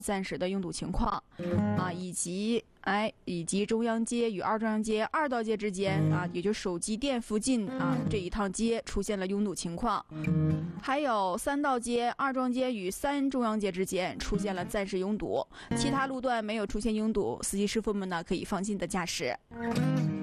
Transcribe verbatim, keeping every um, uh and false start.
暂时的拥堵情况啊，以及哎以及中央街与二中央街二道街之间啊，也就是手机店附近啊这一趟街出现了拥堵情况，还有三道街二中街与三中央街之间出现了暂时拥堵，其他路段没有出现拥堵，司机师傅们呢可以放心的驾驶。